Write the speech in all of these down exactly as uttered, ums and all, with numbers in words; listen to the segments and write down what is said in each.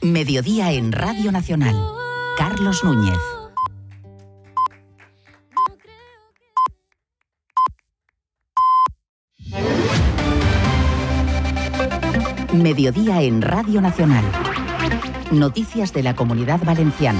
Mediodía en Radio Nacional. Carlos Núñez. Mediodía en Radio Nacional. Noticias de la Comunidad Valenciana.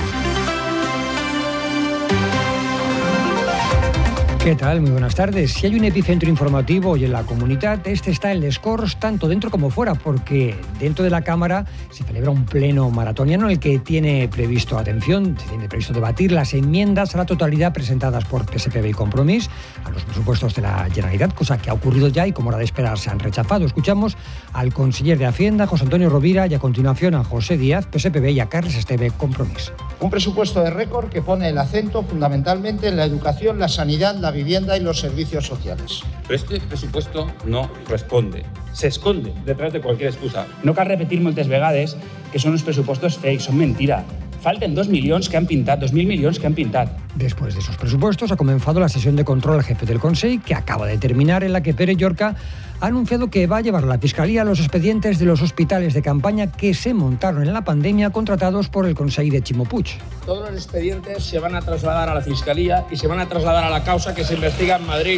¿Qué tal? Muy buenas tardes. Si hay un epicentro informativo hoy en la comunidad, este está en Les Corts, tanto dentro como fuera, porque dentro de la Cámara se celebra un pleno maratoniano en el que tiene previsto, atención, se tiene previsto debatir las enmiendas a la totalidad presentadas por P S P B y Compromís a los presupuestos de la Generalitat, cosa que ha ocurrido ya y, como era de esperar, se han rechazado. Escuchamos al conseller de Hacienda, José Antonio Rovira, y a continuación a José Díaz, P S P B, y a Carles Esteve, Compromís. Un presupuesto de récord que pone el acento fundamentalmente en la educación, la sanidad, la vivienda y los servicios sociales. Però este presupuesto no responde, se esconde detrás de cualquier excusa. No cal repetir moltes vegades que són uns pressupostos fake, són mentira. Falten dos milions que han pintat, dos mil milions que han pintat. Después de esos presupuestos ha comenzado la sesión de control al jefe del Consell, que acaba de terminar, en la que Pere Llorca ha anunciado que va a llevar a la Fiscalía los expedientes de los hospitales de campaña que se montaron en la pandemia contratados por el Consell de Ximo Puig. Todos los expedientes se van a trasladar a la Fiscalía y se van a trasladar a la causa que se investiga en Madrid.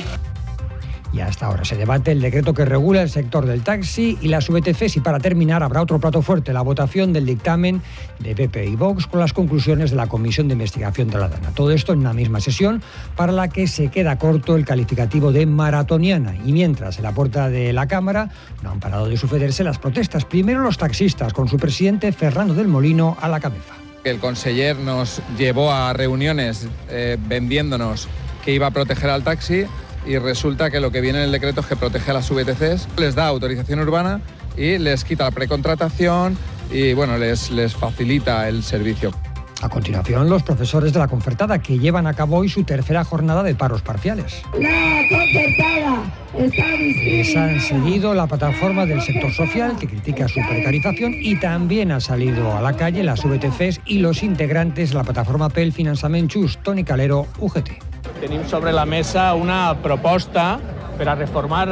Y hasta ahora se debate el decreto que regula el sector del taxi y las V T Cs, y para terminar habrá otro plato fuerte, la votación del dictamen de P P y Vox con las conclusiones de la Comisión de Investigación de la DANA. Todo esto en una misma sesión para la que se queda corto el calificativo de maratoniana. Y mientras en la puerta de la Cámara no han parado de sucederse las protestas. Primero los taxistas, con su presidente Fernando del Molino a la cabeza. El conseller nos llevó a reuniones eh, vendiéndonos que iba a proteger al taxi, y resulta que lo que viene en el decreto es que protege a las V T Cs, les da autorización urbana y les quita la precontratación y bueno, les, les facilita el servicio. A continuación, los profesores de la concertada, que llevan a cabo hoy su tercera jornada de paros parciales. La concertada está discriminada. Les han seguido la plataforma del sector social, que critica su precarización, y también ha salido a la calle las V T Cs y los integrantes de la plataforma P E L Finançament Just, Toni Calero, U G T. Tenim sobre la mesa una proposta per a reformar